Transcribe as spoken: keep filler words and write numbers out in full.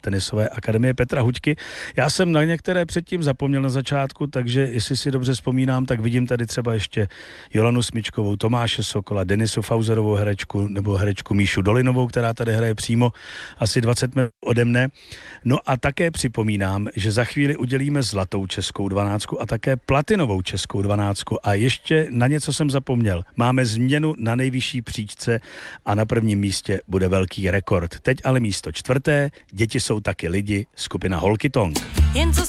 tenisové akademie Petra Huďky. Já jsem na některé předtím zapomněl na začátku, takže jestli si dobře vzpomínám, tak vidím tady třeba ještě Jolanu Smyčkovou, Tomáše Sokola, Denisu Fauzerovou herečku nebo herečku Míšu Dolinovou, která tady hraje přímo asi dvacet minut ode mne. No a také připomínám, že za chvíli udělíme zlatou českou dvanáctku a také platinovou českou dvanáctku. A ještě na něco jsem zapomněl. Máme změnu na nejvyšší příčce a na prvním místě bude velký rekord. Teď ale místo čtvrté, děti jsou taky lidi, skupina Holky Tonk. Jen co